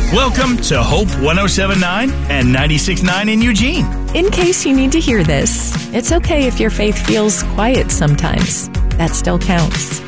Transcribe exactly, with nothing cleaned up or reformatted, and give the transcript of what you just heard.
Welcome to Hope one oh seven point nine and ninety-six point nine in Eugene. In case you need to hear this, it's okay if your faith feels quiet sometimes. That still counts.